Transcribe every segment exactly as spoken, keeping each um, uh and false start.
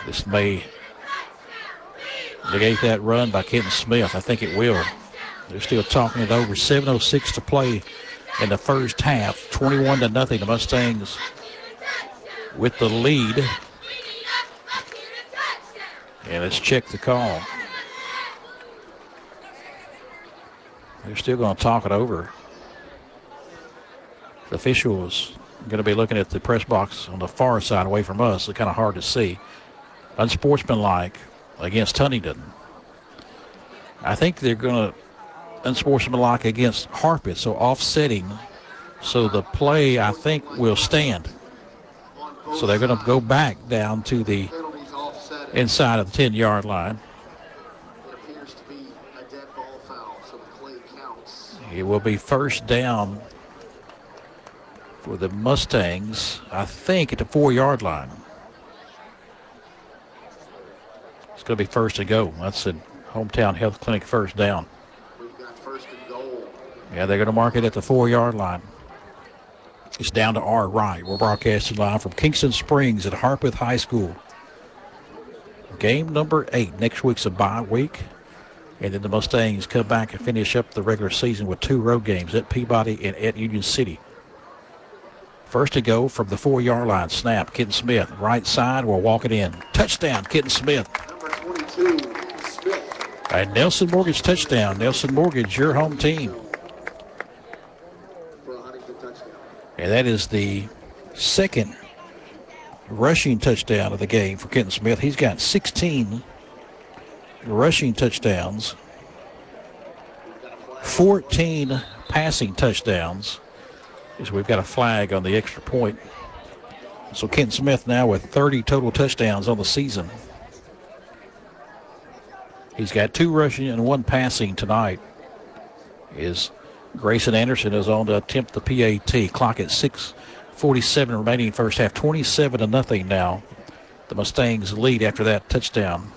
This may negate that run by Kenton Smith. I think it will. They're still talking it over. seven oh six to play in the first half. twenty-one to nothing. The Mustangs with the lead. And let's check the call. They're still going to talk it over. The official is going to be looking at the press box on the far side away from us. It's kind of hard to see. Unsportsmanlike against Huntington. I think they're going to unsportsmanlike against Harpeth, so offsetting. So the play, I think, will stand. So they're going to go back down to the inside of the ten-yard line. It will be first down for the Mustangs, I think, at the four-yard line. It's going to be first to go. That's a Hometown Health Clinic first down. We've got first and goal. Yeah, they're going to mark it at the four-yard line. It's down to our right. We're broadcasting live from Kingston Springs at Harpeth High School. Game number eight. Next week's a bye week. And then the Mustangs come back and finish up the regular season with two road games at Peabody and at Union City. First to go from the four-yard line. Snap, Kenton Smith. Right side, we'll walk it in. Touchdown, Kenton Smith. Number twenty-two, Smith. And Nelson Mortgage touchdown. Nelson Mortgage, your home team. For a Huntington touchdown. And that is the second rushing touchdown of the game for Kenton Smith. He's got sixteen rushing touchdowns, fourteen passing touchdowns. As we've got a flag on the extra point. So Kenton Smith now with thirty total touchdowns on the season. He's got two rushing and one passing tonight. Is Grayson Anderson is on to attempt the P A T. Clock at six forty-seven remaining first half. twenty-seven to nothing now. The Mustangs lead after that touchdown.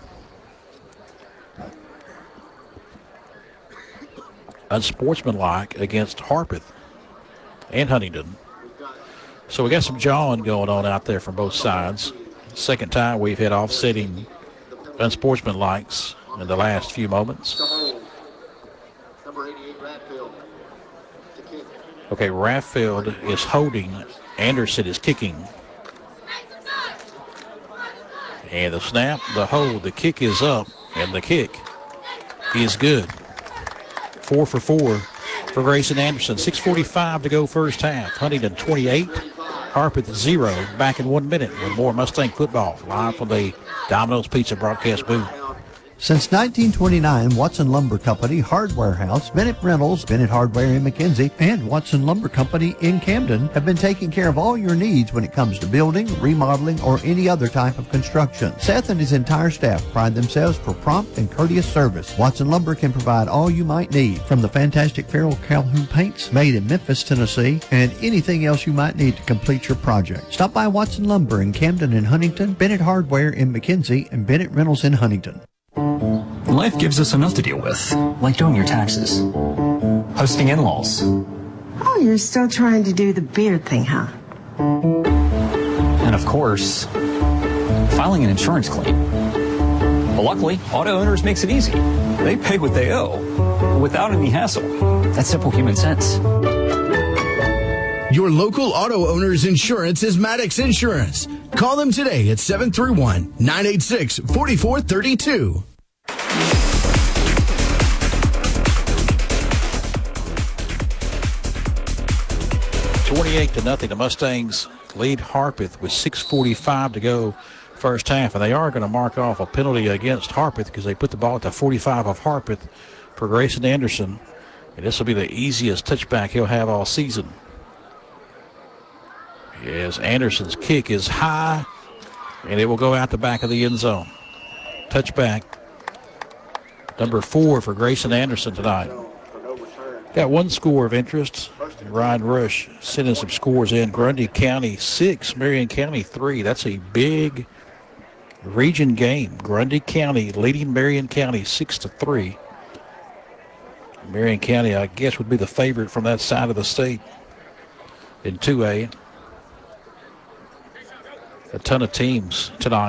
Unsportsmanlike against Harpeth and Huntington. So we got some jawing going on out there from both sides. Second time we've had offsetting unsportsmanlikes in the last few moments. Number eighty-eight, Radfield. To kick. Okay, Radfield is holding. Anderson is kicking. And the snap, the hold, the kick is up, and the kick is good. Four for four for Grayson Anderson. six forty-five to go first half. Huntington twenty-eight, Harpeth zero. Back in one minute with more Mustang football live from the Domino's Pizza broadcast booth. Since nineteen twenty-nine, Watson Lumber Company, Hardware House, Bennett Rentals, Bennett Hardware in McKenzie, and Watson Lumber Company in Camden have been taking care of all your needs when it comes to building, remodeling, or any other type of construction. Seth and his entire staff pride themselves for prompt and courteous service. Watson Lumber can provide all you might need, from the fantastic Farrell Calhoun paints made in Memphis, Tennessee, and anything else you might need to complete your project. Stop by Watson Lumber in Camden and Huntington, Bennett Hardware in McKenzie, and Bennett Rentals in Huntington. Life gives us enough to deal with, like doing your taxes, hosting in-laws. Oh, you're still trying to do the beard thing, huh? And of course, filing an insurance claim. But luckily, Auto Owners makes it easy. They pay what they owe, without any hassle. That's simple human sense. Your local Auto Owners insurance is Maddox Insurance. Call them today at seven three one, nine eight six, four four three two. twenty-eight to nothing. The Mustangs lead Harpeth with six forty-five to go first half, and they are going to mark off a penalty against Harpeth because they put the ball at the forty-five of Harpeth for Grayson Anderson, and this will be the easiest touchback he'll have all season. Yes, Anderson's kick is high, and it will go out the back of the end zone. Touchback number four for Grayson Anderson tonight. Got one score of interest. Ryan Rush sending some scores in. Grundy County six, Marion County three. That's a big region game. Grundy County leading Marion County six to three. Marion County, I guess, would be the favorite from that side of the state in two A. A ton of teams tonight.